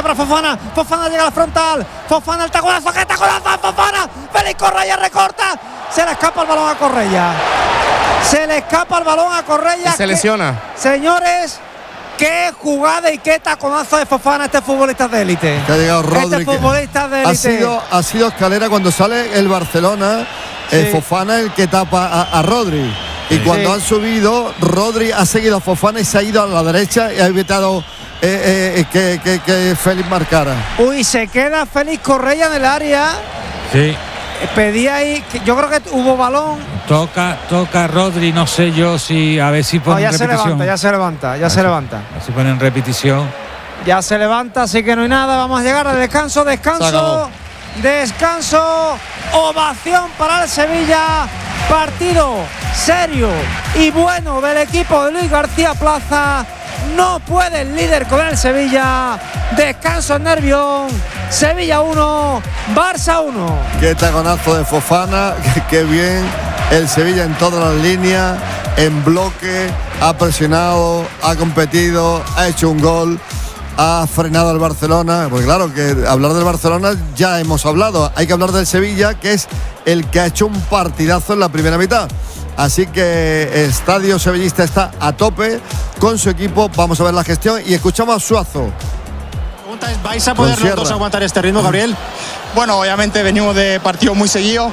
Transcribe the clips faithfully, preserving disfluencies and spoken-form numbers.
para Fofana. Fofana llega a la frontal. Fofana el taconazo. ¡Qué taconazo! Fofana. Félix Correia recorta. Se le escapa el balón a Correia. Se le escapa el balón a Correia. Y se lesiona. Señores, qué jugada y qué taconazo de Fofana, este futbolista de élite. Que ha llegado Rodri. Este futbolista de élite. Ha sido, ha sido escalera cuando sale el Barcelona. Sí. El Fofana el que tapa a, a Rodri. Y cuando sí. han subido, Rodri ha seguido a Fofana y se ha ido a la derecha y ha evitado eh, eh, que, que, que Félix marcara. Uy, se queda Félix Correia en el área. Sí. Pedía ahí, yo creo que hubo balón. Toca, toca Rodri, no sé yo si a ver si ponen no, ya repetición. se levanta, ya se levanta, ya a se ver, levanta. A ver si ponen repetición. Ya se levanta, así que no hay nada. Vamos a llegar al descanso, descanso, descanso. Ovación para el Sevilla. Partido serio y bueno del equipo de Luis García Plaza. No puede el líder con el Sevilla. Descanso en Nervión. Sevilla uno, Barça uno. Qué taconazo de Fofana. Qué bien. El Sevilla en todas las líneas, en bloque, ha presionado, ha competido, ha hecho un gol, ha frenado al Barcelona. Porque claro, que hablar del Barcelona ya hemos hablado. Hay que hablar del Sevilla, que es el que ha hecho un partidazo en la primera mitad. Así que el estadio sevillista está a tope con su equipo. Vamos a ver la gestión y escuchamos a Suazo. Pregunta es, ¿vais a poder los dos aguantar este ritmo, Gabriel? Bueno, obviamente venimos de partidos muy seguidos,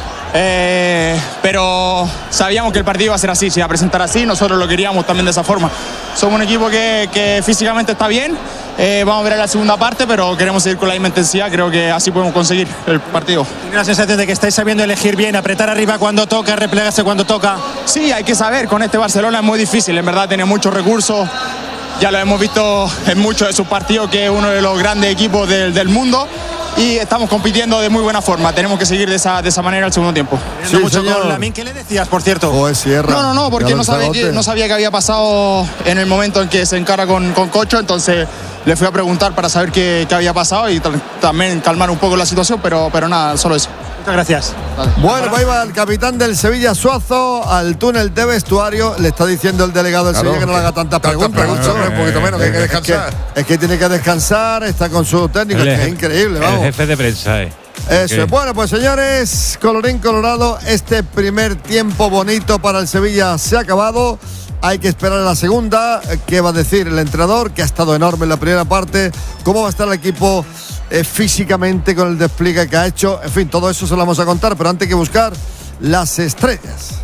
eh, pero sabíamos que el partido iba a ser así, se iba a presentar así, nosotros lo queríamos también de esa forma. Somos un equipo que, que físicamente está bien, eh, vamos a ver la segunda parte, pero queremos seguir con la misma intensidad, creo que así podemos conseguir el partido. ¿Tiene la sensación de que estáis sabiendo elegir bien, apretar arriba cuando toca, replegarse cuando toca? Sí, hay que saber, con este Barcelona es muy difícil, en verdad tiene muchos recursos, ya lo hemos visto en muchos de sus partidos, que es uno de los grandes equipos del, del mundo. Y estamos compitiendo de muy buena forma. Tenemos que seguir de esa, de esa manera el segundo tiempo. Sí, mucho con Lamine. ¿Qué le decías, por cierto? Oh, Sierra. No, no, no, porque no sabía, que, no sabía qué había pasado en el momento en que se encara con, con Cocho. Entonces le fui a preguntar para saber qué, qué había pasado y también calmar un poco la situación, pero, pero nada, solo eso. Muchas gracias. Dale. Bueno, pues ahí va el capitán del Sevilla, Suazo, al túnel de vestuario. Le está diciendo el delegado del claro, Sevilla que no le haga tantas preguntas. Pregunta, no, no, un poquito menos, que hay que descansar. Es que, es que tiene que descansar, está con su técnico, el, es increíble, vamos. El jefe de prensa, eh. Eso es. Bueno, pues señores, colorín colorado, este primer tiempo bonito para el Sevilla se ha acabado. Hay que esperar a la segunda. ¿Qué va a decir el entrenador? Que ha estado enorme en la primera parte. ¿Cómo va a estar el equipo eh, físicamente con el despliegue que ha hecho? En fin, todo eso se lo vamos a contar, pero antes hay que buscar las estrellas.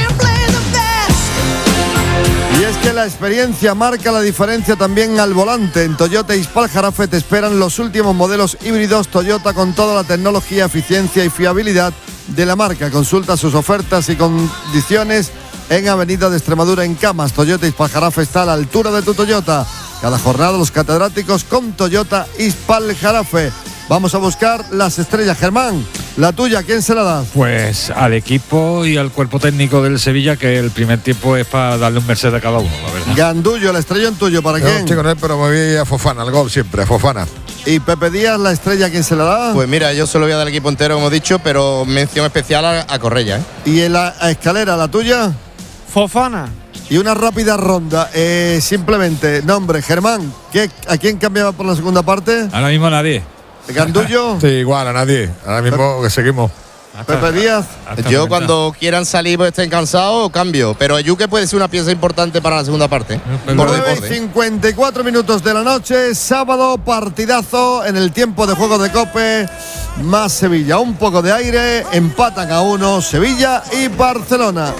Y es que la experiencia marca la diferencia también al volante. En Toyota Ispal Jarafe te esperan los últimos modelos híbridos Toyota con toda la tecnología, eficiencia y fiabilidad de la marca. Consulta sus ofertas y condiciones en Avenida de Extremadura en Camas. Toyota Ispal Jarafe está a la altura de tu Toyota. Cada jornada los catedráticos con Toyota Ispal Jarafe. Vamos a buscar las estrellas. Germán, la tuya, ¿quién se la da? Pues al equipo y al cuerpo técnico del Sevilla, que el primer tiempo es para darle un Mercedes a cada uno, la verdad. Gandullo, el estrellón tuyo, ¿para Yo quién? No estoy con él, pero me voy a Fofana, al gol siempre, a Fofana. ¿Y Pepe Díaz, la estrella, quién se la da? Pues mira, yo se lo voy a dar al equipo entero, como he dicho, pero mención especial a, a Correia, ¿eh? ¿Y en la a escalera, la tuya? Fofana. Y una rápida ronda, eh, simplemente, nombre, Germán, ¿qué, ¿a quién cambiaba por la segunda parte? Ahora mismo nadie. ¿Gandullo? Sí, igual, a nadie. Ahora mismo que seguimos. Pepe Díaz. Yo cuando quieran salir pues estén cansados, cambio. Pero Ayuque puede ser una pieza importante para la segunda parte. nueve y cincuenta y cuatro minutos de la noche, sábado, partidazo en el tiempo de juego de Cope, más Sevilla. Un poco de aire, empatan a uno Sevilla y Barcelona.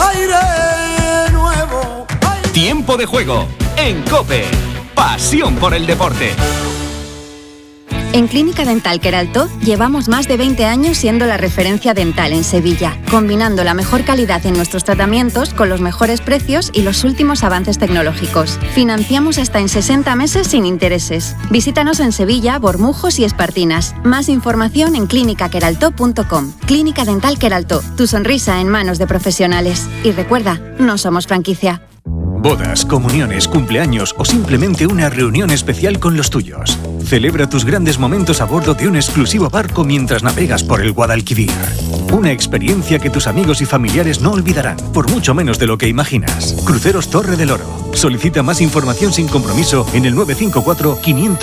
Aire nuevo. Aire. Tiempo de juego en Cope. Pasión por el deporte. En Clínica Dental Queraltó llevamos más de veinte años siendo la referencia dental en Sevilla, combinando la mejor calidad en nuestros tratamientos con los mejores precios y los últimos avances tecnológicos. Financiamos hasta en sesenta meses sin intereses. Visítanos en Sevilla, Bormujos y Espartinas. Más información en clínica queraltó punto com. Clínica Dental Queraltó, tu sonrisa en manos de profesionales. Y recuerda, no somos franquicia. Bodas, comuniones, cumpleaños o simplemente una reunión especial con los tuyos. Celebra tus grandes momentos a bordo de un exclusivo barco mientras navegas por el Guadalquivir. Una experiencia que tus amigos y familiares no olvidarán, por mucho menos de lo que imaginas. Cruceros Torre del Oro. Solicita más información sin compromiso en el nueve cinco cuatro, quinientos